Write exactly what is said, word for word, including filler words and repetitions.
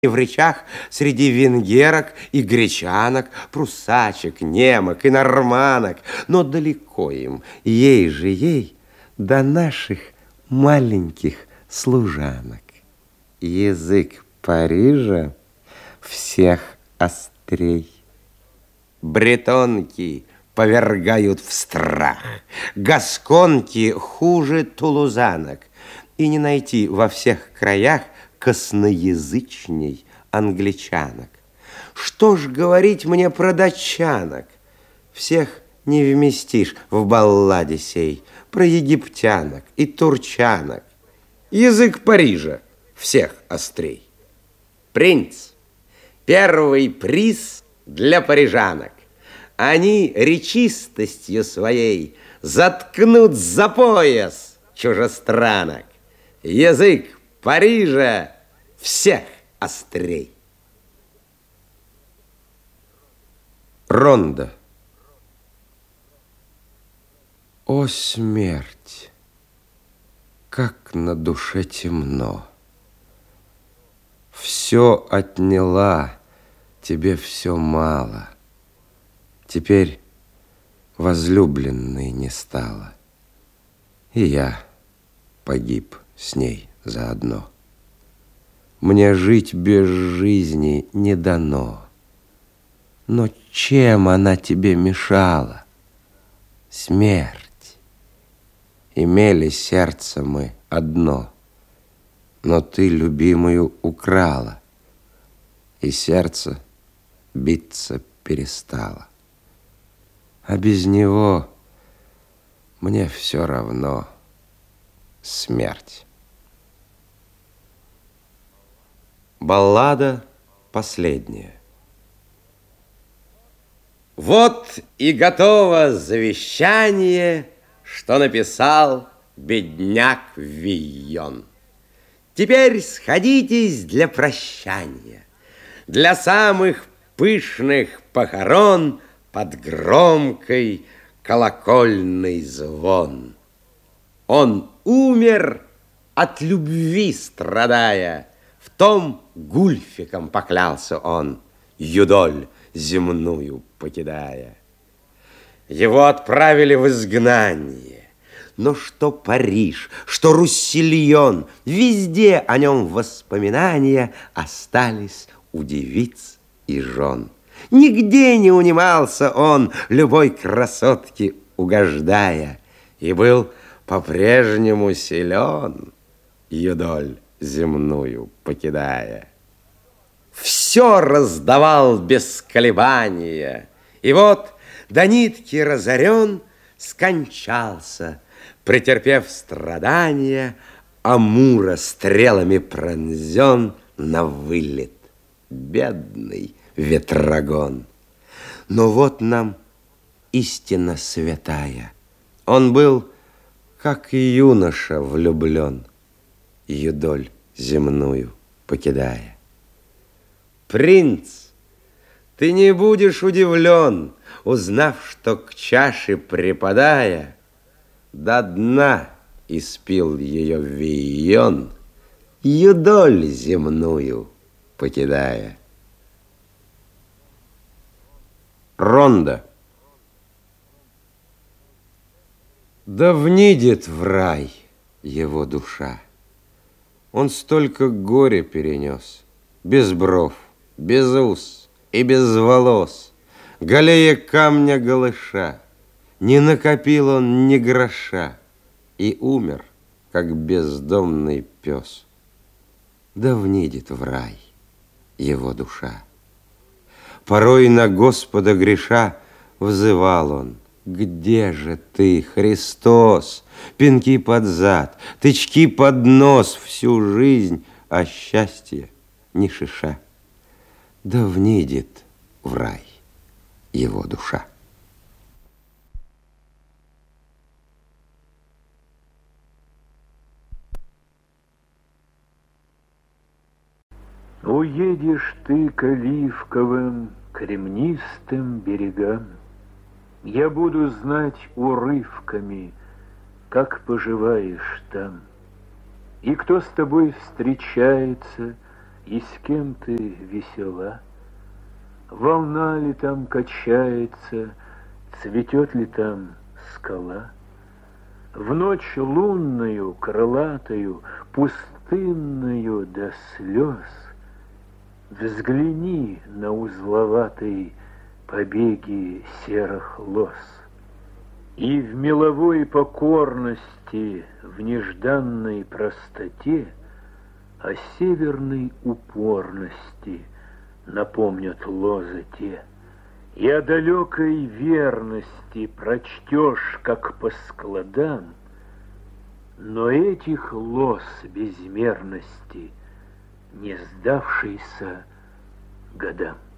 И в речах среди венгерок и гречанок, прусачек, немок и норманок, но далеко им, ей же ей, до наших маленьких служанок. Язык Парижа всех острей. Бретонки повергают в страх, гасконки хуже тулузанок, и не найти во всех краях косноязычней англичанок. Что ж говорить мне про датчанок? Всех не вместишь в балладе сей, про египтянок и турчанок. Язык Парижа всех острей. Принц, первый приз для парижанок. Они речистостью своей заткнут за пояс чужестранок. Язык Парижа всех острей. Рондо. О, смерть, как на душе темно! Все отняла, тебе все мало. Теперь возлюбленной не стало, и я погиб с ней заодно. Мне жить без жизни не дано. Но чем она тебе мешала? Смерть. Имели сердце мы одно, но ты любимую украла, и сердце биться перестало. А без него мне все равно смерть. Баллада последняя. Вот и готово завещание, что написал бедняк Вийон. Теперь сходитесь для прощания, для самых пышных похорон под громкой колокольный звон. Он умер от любви страдая, в том гульфиком поклялся он, юдоль земную покидая. Его отправили в изгнание, но что Париж, что Руссельон, везде о нем воспоминания остались у девиц и жен. Нигде не унимался он, любой красотке угождая, и был по-прежнему силен, юдоль земную покидая. Все раздавал без колебания, и вот до нитки разорен скончался, претерпев страдания, Амура стрелами пронзен на вылет, бедный ветрогон. Но вот нам истина святая, он был, как юноша, влюблен, юдоль земную покидая. Принц, ты не будешь удивлен, узнав, что к чаше припадая, до дна испил ее Вийон, юдоль земную покидая. Рондо. Да внидит в рай его душа. Он столько горя перенес, без бров, без уз и без волос, голея камня голыша. Не накопил он ни гроша и умер, как бездомный пес. Да внидит в рай его душа. Порой на Господа греша взывал он: где же ты, Христос? Пинки под зад, тычки под нос, всю жизнь, а счастье ни шиша. Да внидит в рай его душа. Уедешь ты к оливковым кремнистым берегам, я буду знать урывками, как поживаешь там. И кто с тобой встречается, и с кем ты весела? Волна ли там качается, цветет ли там скала? В ночь лунную, крылатую, пустынную до слез взгляни на узловатые побеги серых лос. И в меловой покорности, в нежданной простоте о северной упорности напомнят лозы те. И о далекой верности прочтешь, как по складам, но этих лоз безмерности, не сдавшийся годам.